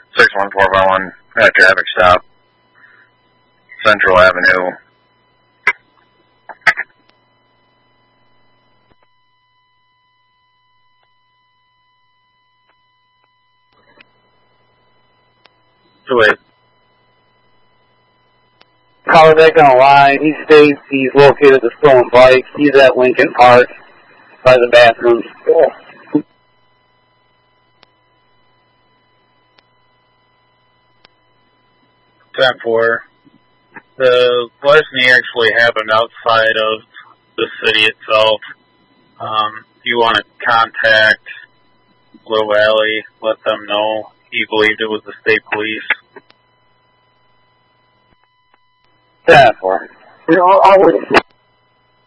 6141, at traffic stop, Central Avenue. Wait. Caller back on the line. He states he's located at the stolen bike. He's at Lincoln Park by the bathrooms. Cool. 10-4. The larceny actually happened outside of the city itself. You want to contact Little Valley, let them know he believed it was the state police. 10-4.